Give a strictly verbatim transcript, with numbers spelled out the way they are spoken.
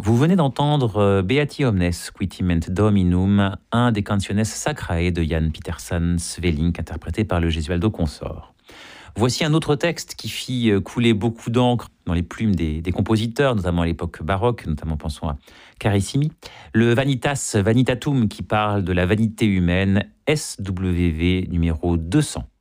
Vous venez d'entendre euh, Beati Omnes Quitiment Dominum, un des Cantiones Sacrae de Jan Pieterszoon Svelink, interprété par le Gesualdo Consort. Voici un autre texte qui fit couler beaucoup d'encre dans les plumes des, des compositeurs, notamment à l'époque baroque, notamment pensons à Carissimi. Le Vanitas Vanitatum qui parle de la vanité humaine, S W V numéro deux cents.